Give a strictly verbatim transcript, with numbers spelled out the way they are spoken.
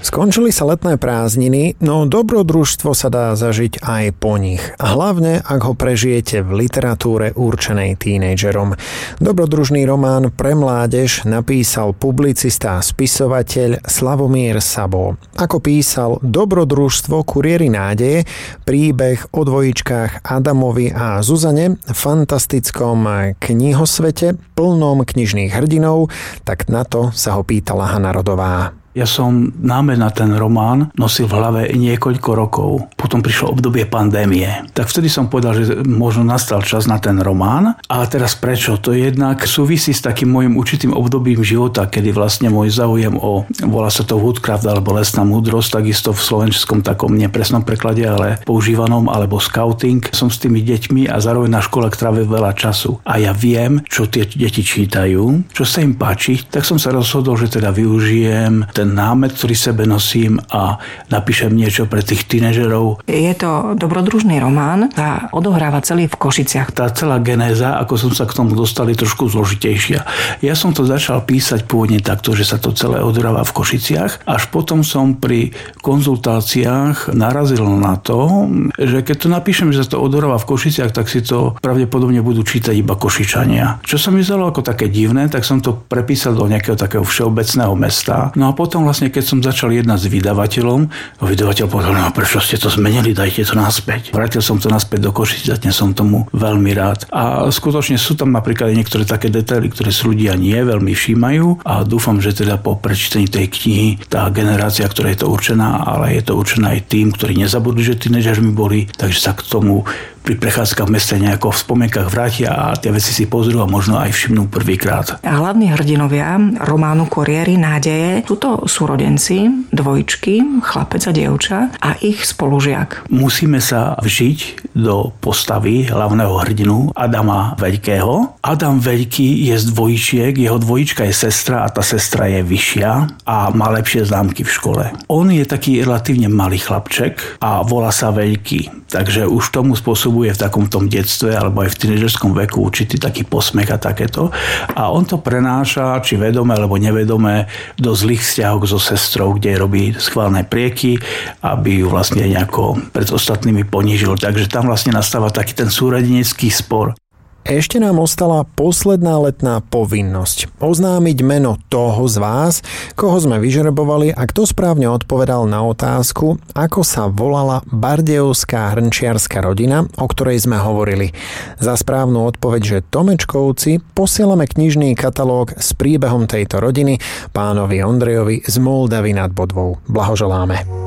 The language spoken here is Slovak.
Skončili sa letné prázdniny, no dobrodružstvo sa dá zažiť aj po nich. Hlavne, ak ho prežijete v literatúre určenej tínedžerom. Dobrodružný román pre mládež napísal publicista a spisovateľ Slavomír Sabo. Ako písal Dobrodružstvo kuriéry nádeje, príbeh o dvojičkách Adamovi a Zuzane, fantastickom knihosvete, plnom knižných hrdinov, tak na to sa ho pýtala Hana Rodová. Ja som námed na ten román nosil v hlave niekoľko rokov. Potom prišlo obdobie pandémie. Tak vtedy som povedal, že možno nastal čas na ten román. A teraz prečo? To jednak súvisí s takým môjim určitým obdobím života, kedy vlastne môj záujem o, volá sa to Woodcraft alebo lesná múdrosť, takisto v slovenskom takom nepresnom preklade, ale používanom, alebo scouting. Som s tými deťmi a zároveň na škole trávil veľa času. A ja viem, čo tie deti čítajú, čo sa im páči, tak som sa rozhodol, že teda využijem ten námet, ktorý sebe nosím a napíšem niečo pre tých tínežerov. Je to dobrodružný román a odohráva celý v Košiciach. Tá celá genéza, ako som sa k tomu dostal, je trošku zložitejšia. Ja som to začal písať pôvodne takto, že sa to celé odohráva v Košiciach, až potom som pri konzultáciách narazil na to, že keď to napíšem, že sa to odohráva v Košiciach, tak si to pravdepodobne budú čítať iba Košičania. Čo sa mi zdalo ako také divné, tak som to prepísal do nejakého takého všeobecného mesta. No a potom Potom vlastne, keď som začal jednať s vydavateľom, vydavateľ povedal, no prečo ste to zmenili, dajte to naspäť. Vrátil som to naspäť do Košic, a dnes som tomu veľmi rád. A skutočne sú tam napríklad niektoré také detaily, ktoré si ľudia nie veľmi všímajú a dúfam, že teda po prečítaní tej knihy tá generácia, ktorá je to určená, ale je to určená aj tým, ktorí nezabudli, že tínedžermi boli, takže sa k tomu pri prechádzkach v meste nejako v spomienkach vrátia a tie veci si pozrú a možno aj všimnú prvýkrát. A hlavní hrdinovia románu Kuriéry nádeje sú to súrodenci, dvojičky, chlapec a dievča a ich spolužiak. Musíme sa vžiť do postavy hlavného hrdinu Adama Veľkého. Adam Veľký je z dvojičiek, jeho dvojička je sestra a tá sestra je vyššia a má lepšie známky v škole. On je taký relatívne malý chlapček a volá sa Veľký. Takže už tomu spôsobuje v takom tom detstve alebo aj v tínedžerskom veku určitý taký posmech a takéto. A on to prenáša, či vedome alebo nevedome, do zlých vzťahov so sestrou, kde robí schválne prieky, aby ju vlastne nejako pred ostatnými ponížil. Takže tam vlastne nastáva taký ten súrodenecký spor. Ešte nám ostala posledná letná povinnosť. Oznámiť meno toho z vás, koho sme vyžrebovali a kto správne odpovedal na otázku, ako sa volala bardejovská hrnčiarska rodina, o ktorej sme hovorili. Za správnu odpoveď, že Tomečkovci, posielame knižný katalóg s príbehom tejto rodiny pánovi Ondrejovi z Moldavy nad Bodvou. Blahoželáme.